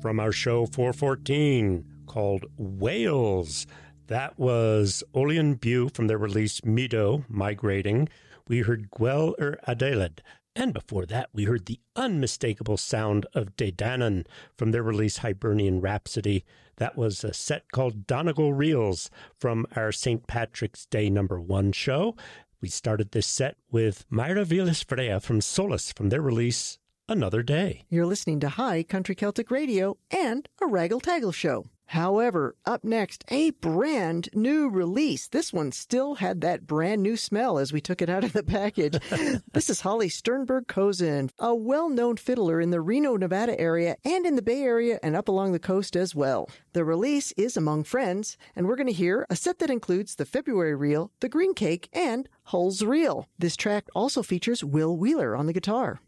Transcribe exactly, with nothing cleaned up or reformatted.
from our show four fourteen called Whales. That was Olean Bew from their release Mido, Migrating. We heard Gwell er Adeled. And before that, we heard the unmistakable sound of Dedanan from their release Hibernian Rhapsody. That was a set called Donegal Reels from our Saint Patrick's Day number one show. We started this set with Myra Vilas Freya from Solus from their release Another Day. You're listening to High Country Celtic Radio and a Raggle Taggle show. However, up next, a brand new release. This one still had that brand new smell as we took it out of the package. This is Holly Sternberg-Kozin, a well-known fiddler in the Reno, Nevada area and in the Bay Area and up along the coast as well. The release is Among Friends, and we're going to hear a set that includes the February Reel, the Green Cake, and Hull's Reel. This track also features Will Wheeler on the guitar.